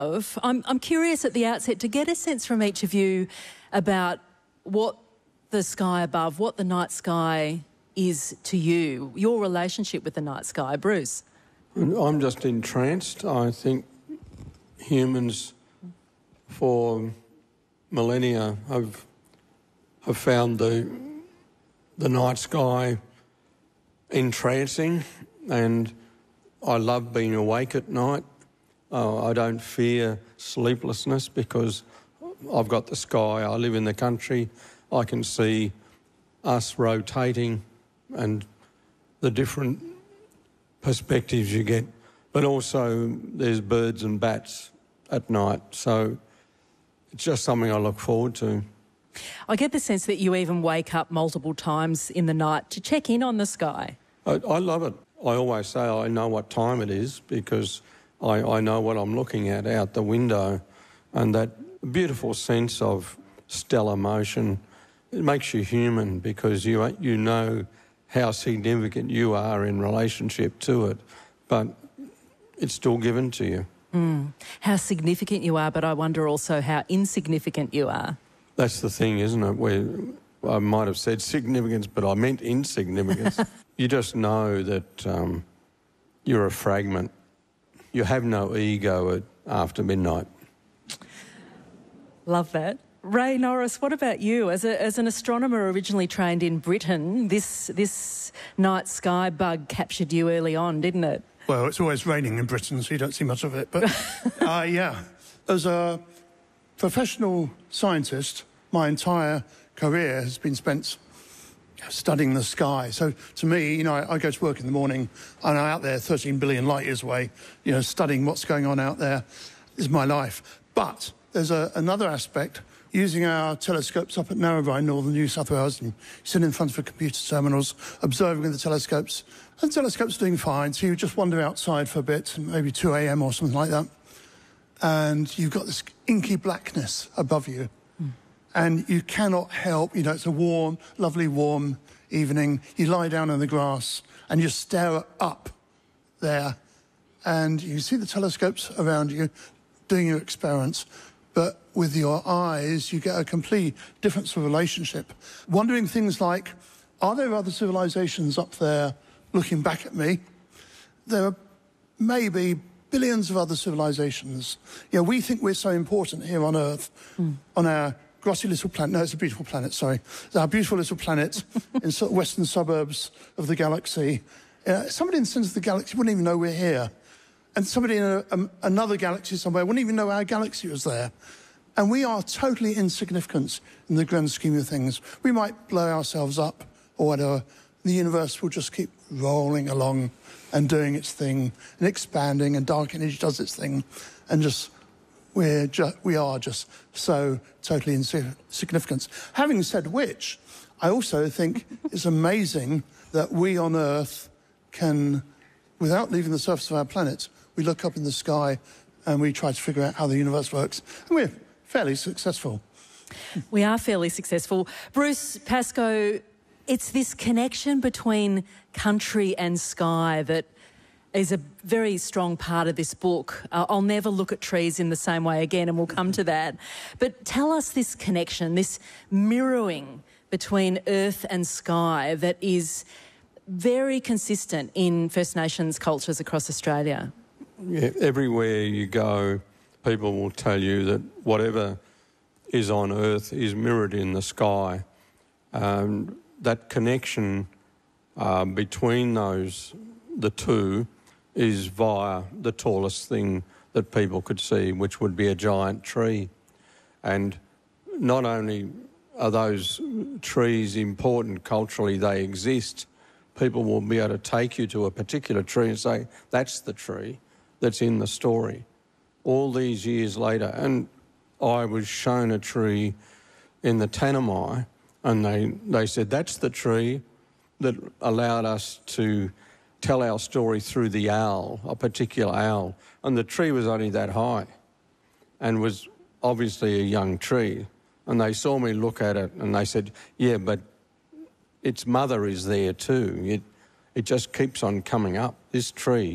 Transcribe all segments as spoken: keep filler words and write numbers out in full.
of, I'm, I'm curious at the outset to get a sense from each of you about what the sky above, what the night sky is to you, your relationship with the night sky. Bruce? I'm just entranced. I think humans for millennia have have found the the night sky entrancing, and I love being awake at night. Uh, I don't fear sleeplessness because I've got the sky. I live in the country. I can see us rotating and the different perspectives you get. But also there's birds and bats at night. So it's just something I look forward to. I get the sense that you even wake up multiple times in the night to check in on the sky. I, I love it. I always say I know what time it is because I, I know what I'm looking at out the window, and that beautiful sense of stellar motion, it makes you human because you you know how significant you are in relationship to it, but it's still given to you. Mm. How significant you are, but I wonder also how insignificant you are. That's the thing, isn't it? Where I might have said significance, but I meant insignificance. You just know that um, you're a fragment. You have no ego at, after midnight. Love that. Ray Norris, what about you? As, a, as an astronomer originally trained in Britain, this, this night sky bug captured you early on, didn't it? Well, it's always raining in Britain, so you don't see much of it. But, uh, yeah, as a professional scientist, my entire career has been spent studying the sky. So to me, you know, I, I go to work in the morning, and I'm out there thirteen billion light years away, you know, studying what's going on out there. This is my life. But there's a, another aspect. Using our telescopes up at Narrabri, northern New South Wales, and sitting in front of computer terminals, observing with the telescopes. And the telescopes are doing fine, so you just wander outside for a bit, maybe two a m or something like that. And you've got this inky blackness above you. Mm. And you cannot help, you know, it's a warm, lovely warm evening. You lie down in the grass and you stare up there. And you see the telescopes around you doing your experiments. But with your eyes, you get a complete different sort of relationship. Wondering things like, are there other civilizations up there looking back at me? There are maybe billions of other civilizations. You know, we think we're so important here on Earth, mm. on our grassy little planet. No, it's a beautiful planet, sorry. It's our beautiful little planet in sort of western suburbs of the galaxy. Uh, somebody in the centre of the galaxy wouldn't even know we're here. And somebody in a, um, another galaxy somewhere wouldn't even know our galaxy was there. And we are totally insignificant in the grand scheme of things. We might blow ourselves up or whatever. The universe will just keep rolling along and doing its thing and expanding, and dark energy does its thing. And just, we're ju we are just so totally insignificant. Having said which, I also think it's amazing that we on Earth can, without leaving the surface of our planet, we look up in the sky and we try to figure out how the universe works. And we're fairly successful. We are fairly successful. Bruce Pascoe, it's this connection between country and sky that is a very strong part of this book. Uh, I'll never look at trees in the same way again, and we'll come to that. But tell us this connection, this mirroring between earth and sky that is very consistent in First Nations cultures across Australia. Yeah, everywhere you go, people will tell you that whatever is on earth is mirrored in the sky. Um, that connection uh, between those, the two, is via the tallest thing that people could see, which would be a giant tree. And not only are those trees important culturally, they exist. People will be able to take you to a particular tree and say, that's the tree that's in the story. All these years later, and I was shown a tree in the Tanami, and they, they said, that's the tree that allowed us to tell our story through the owl, a particular owl. And the tree was only that high and was obviously a young tree. And they saw me look at it and they said, yeah, but its mother is there too. It, it just keeps on coming up. This tree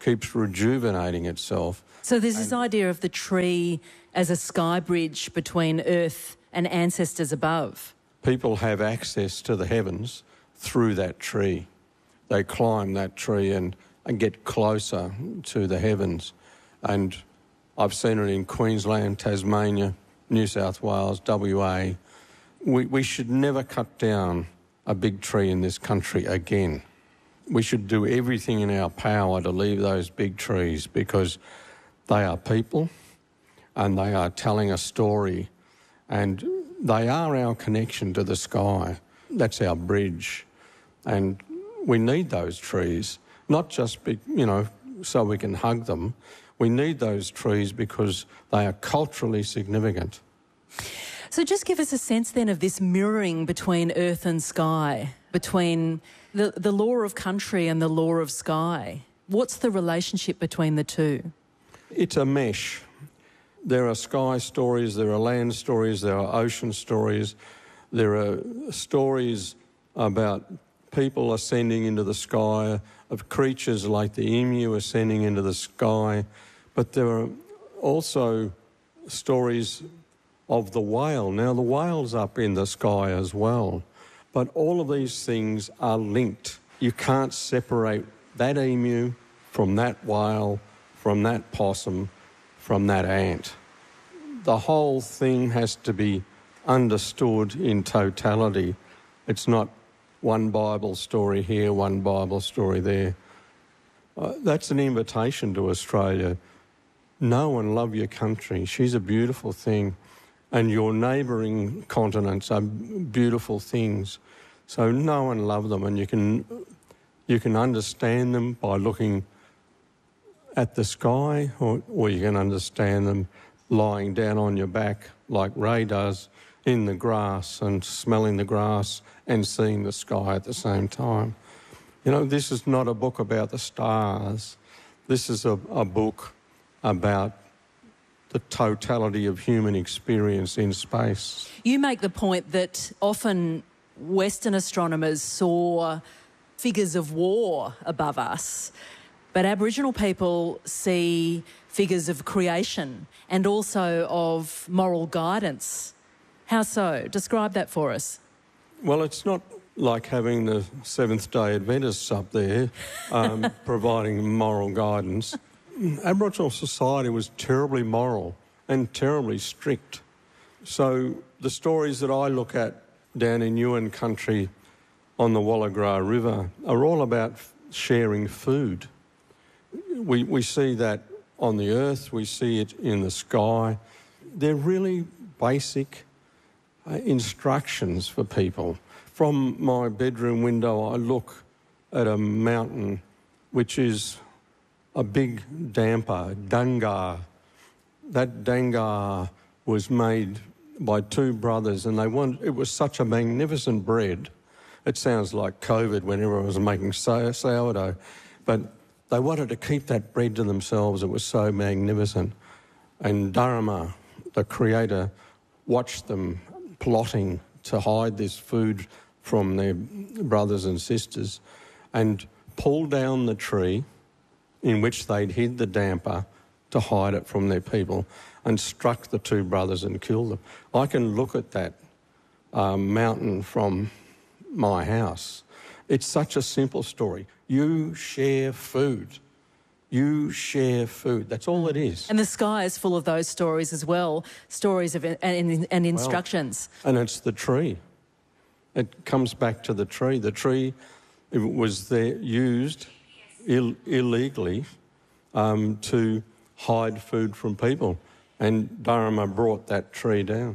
keeps rejuvenating itself. So there's this idea of the tree as a sky bridge between Earth and ancestors above. People have access to the heavens through that tree. They climb that tree and, and get closer to the heavens. And I've seen it in Queensland, Tasmania, New South Wales, W A. We, we should never cut down a big tree in this country again. We should do everything in our power to leave those big trees, because they are people and they are telling a story, and they are our connection to the sky. That's our bridge. And we need those trees, not just, be, you know, so we can hug them. We need those trees because they are culturally significant. So just give us a sense then of this mirroring between earth and sky, between the, the law of country and the law of sky. What's the relationship between the two? It's a mesh. There are sky stories, there are land stories, there are ocean stories, there are stories about people ascending into the sky, of creatures like the emu ascending into the sky, but there are also stories of the whale. Now, the whale's up in the sky as well, but all of these things are linked. You can't separate that emu from that whale, from that possum, from that ant. The whole thing has to be understood in totality. It's not one Bible story here, one Bible story there. Uh, that's an invitation to Australia. Know and love your country. She's a beautiful thing. And your neighbouring continents are beautiful things. So know and love them, and you can, you can understand them by looking at the sky, or, or you can understand them lying down on your back like Ray does in the grass and smelling the grass and seeing the sky at the same time. You know, this is not a book about the stars. This is a, a book about the totality of human experience in space. You make the point that often Western astronomers saw figures of war above us, but Aboriginal people see figures of creation and also of moral guidance. How so? Describe that for us. Well, it's not like having the Seventh-day Adventists up there um, providing moral guidance. Aboriginal society was terribly moral and terribly strict. So the stories that I look at down in Yuin country on the Wallagra River are all about sharing food. We, we see that on the earth, we see it in the sky. They're really basic uh, instructions for people. From my bedroom window, I look at a mountain which is a big damper, dangar. That dangar was made by two brothers, and they want, it was such a magnificent bread. It sounds like COVID when everyone was making sourdough, but they wanted to keep that bread to themselves. It was so magnificent. And Dharma, the creator, watched them plotting to hide this food from their brothers and sisters and pulled down the tree in which they'd hid the damper to hide it from their people, and struck the two brothers and killed them. I can look at that um, mountain from my house. It's such a simple story. You share food. You share food. That's all it is. And the sky is full of those stories as well, stories of and, and instructions. Well, and it's the tree. It comes back to the tree. The tree it was there used Ill, illegally um, to hide food from people, and Dharma brought that tree down.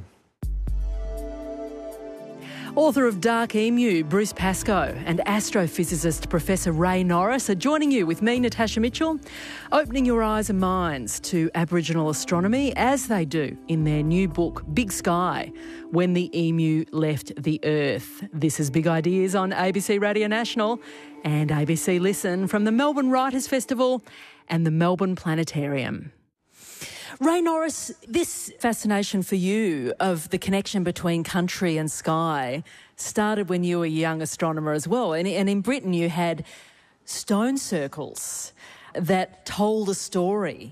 Author of Dark Emu, Bruce Pascoe, and astrophysicist Professor Ray Norris are joining you with me, Natasha Mitchell, opening your eyes and minds to Aboriginal astronomy as they do in their new book, Big Sky, When the Emu Left the Earth. This is Big Ideas on A B C Radio National and A B C Listen from the Melbourne Writers' Festival and the Melbourne Planetarium. Ray Norris, this fascination for you of the connection between country and sky started when you were a young astronomer as well. And, and in Britain you had stone circles that told a story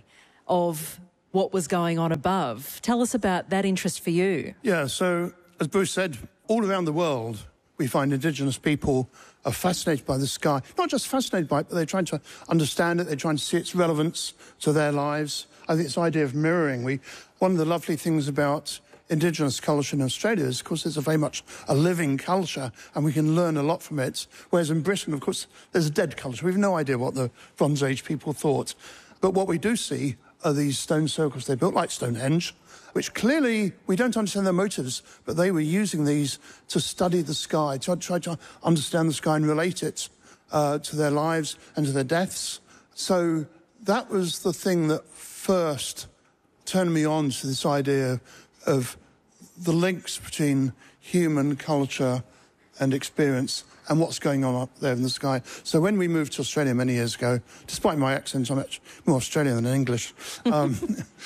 of what was going on above. Tell us about that interest for you. Yeah, so as Bruce said, all around the world we find Indigenous people are fascinated by the sky. Not just fascinated by it, but they're trying to understand it, they're trying to see its relevance to their lives. I think this idea of mirroring, we, one of the lovely things about Indigenous culture in Australia is, of course, it's a very much a living culture and we can learn a lot from it. Whereas in Britain, of course, there's a dead culture. We have no idea what the Bronze Age people thought. But what we do see are these stone circles they built, like Stonehenge, which clearly we don't understand their motives, but they were using these to study the sky, to try to understand the sky and relate it uh, to their lives and to their deaths. So that was the thing that first turned me on to this idea of the links between human culture and experience and what's going on up there in the sky. So when we moved to Australia many years ago, despite my accent, I'm actually more Australian than English, um,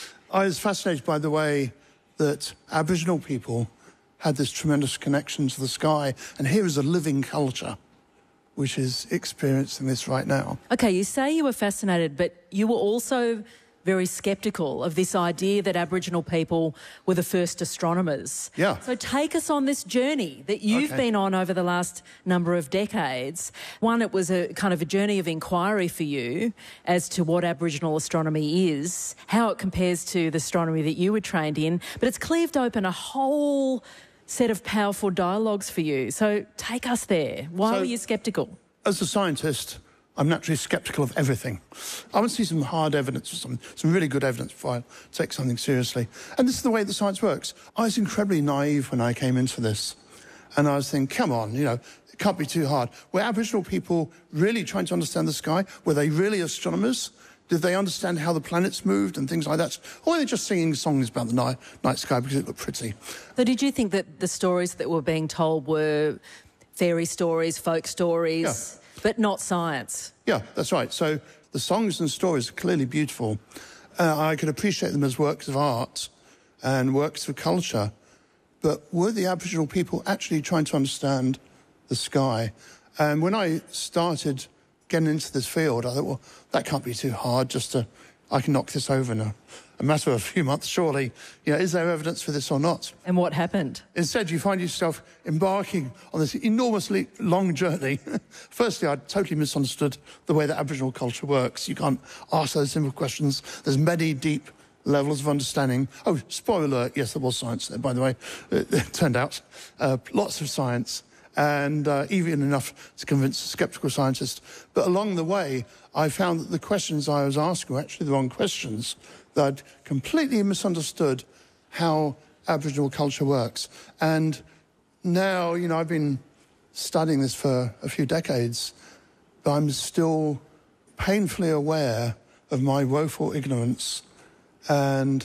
I was fascinated by the way that Aboriginal people had this tremendous connection to the sky. And here is a living culture which is experiencing this right now. OK, you say you were fascinated, but you were also very sceptical of this idea that Aboriginal people were the first astronomers. Yeah. So take us on this journey that you've Okay. been on over the last number of decades. One, it was a kind of a journey of inquiry for you as to what Aboriginal astronomy is, how it compares to the astronomy that you were trained in, but it's cleaved open a whole set of powerful dialogues for you. So take us there. Why So- were you sceptical? As a scientist, I'm naturally sceptical of everything. I want to see some hard evidence, or some, some really good evidence before I take something seriously. And this is the way that science works. I was incredibly naive when I came into this. And I was thinking, come on, you know, it can't be too hard. Were Aboriginal people really trying to understand the sky? Were they really astronomers? Did they understand how the planets moved and things like that? Or were they just singing songs about the night, night sky because it looked pretty? So did you think that the stories that were being told were fairy stories, folk stories, Yeah. but not science? Yeah, that's right. So the songs and stories are clearly beautiful. Uh, I could appreciate them as works of art and works of culture. But were the Aboriginal people actually trying to understand the sky? And when I started getting into this field, I thought, well, that can't be too hard, just to, I can knock this over in a, a matter of a few months, surely. You know, is there evidence for this or not? And what happened? Instead, you find yourself embarking on this enormously long journey. Firstly, I totally misunderstood the way that Aboriginal culture works. You can't ask those simple questions. There's many deep levels of understanding. Oh, spoiler alert, yes, there was science there, by the way. It, it turned out. Uh, lots of science. And uh, even enough to convince a sceptical scientist. But along the way, I found that the questions I was asking were actually the wrong questions, that I'd completely misunderstood how Aboriginal culture works. And now, you know, I've been studying this for a few decades, but I'm still painfully aware of my woeful ignorance. And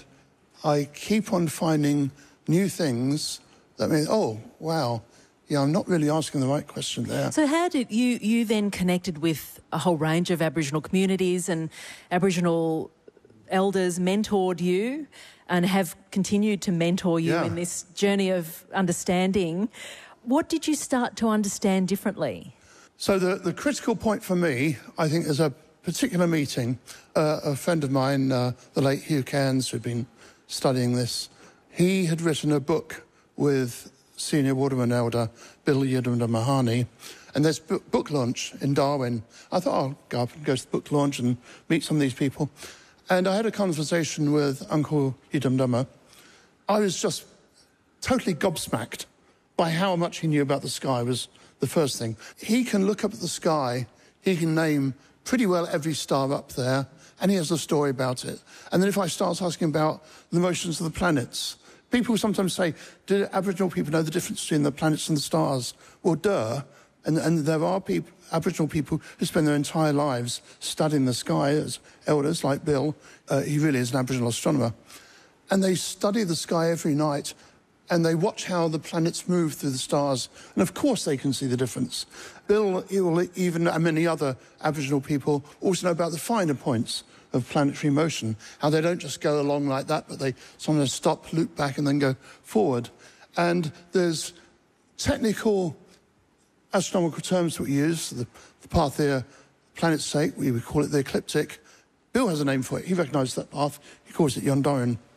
I keep on finding new things that mean, oh, wow, yeah, I'm not really asking the right question there. So how did you, you then connected with a whole range of Aboriginal communities, and Aboriginal elders mentored you and have continued to mentor you Yeah. in this journey of understanding. What did you start to understand differently? So the, the critical point for me, I think, is a particular meeting. Uh, a friend of mine, uh, the late Hugh Cairns, who'd been studying this, he had written a book with senior Waterman elder Bill Yudunda Mahoney, and there's book, book launch in Darwin. I thought, I'll go up and go to the book launch and meet some of these people. And I had a conversation with Uncle Yudunda. I was just totally gobsmacked by how much he knew about the sky, was the first thing. He can look up at the sky, he can name pretty well every star up there, and he has a story about it. And then if I start asking about the motions of the planets, people sometimes say, do Aboriginal people know the difference between the planets and the stars? Well, duh. And, and there are people, Aboriginal people who spend their entire lives studying the sky as elders, like Bill. Uh, he really is an Aboriginal astronomer. And they study the sky every night, and they watch how the planets move through the stars. And of course they can see the difference. Bill, even and many other Aboriginal people also know about the finer points of planetary motion, how they don't just go along like that, but they sometimes stop, loop back, and then go forward. And there's technical astronomical terms that we use, the, the Parthia planet's sake, we would call it the ecliptic, Bill has a name for it. He recognised that path. He calls it Yondoran.